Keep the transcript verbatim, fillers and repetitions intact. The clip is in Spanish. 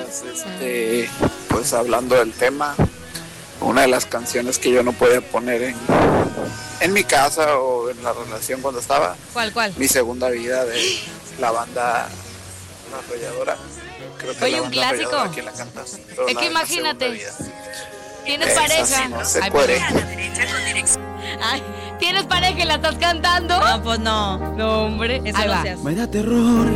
días. Este, pues hablando del tema, una de las canciones que yo no podía poner en, en mi casa o en la relación cuando estaba. ¿Cuál, cuál? Mi segunda vida de la banda La Arrolladora. Creo que Oye, la un banda clásico. Arrolladora, ¿quién la canta? Pero Es la que de La imagínate. Segunda Vida. ¿Tienes Esa pareja? sí no se Ay, puede. Ay, ¿tienes pareja y la estás cantando? No, pues no. No, hombre. Eso Ahí no va. se hace. Me da terror